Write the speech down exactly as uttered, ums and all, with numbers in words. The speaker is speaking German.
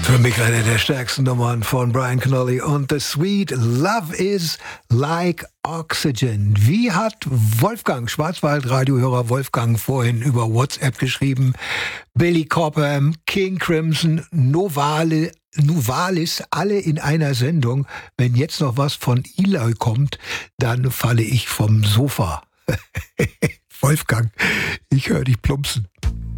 Für mich eine der stärksten Nummern von Brian Connolly und The Sweet Love is Like Oxygen. Wie hat Wolfgang, Schwarzwald-Radiohörer Wolfgang, vorhin über WhatsApp geschrieben? Billy Cobham, King Crimson, Novale, Novalis, alle in einer Sendung. Wenn jetzt noch was von Eli kommt, dann falle ich vom Sofa. Wolfgang, ich höre dich plumpsen.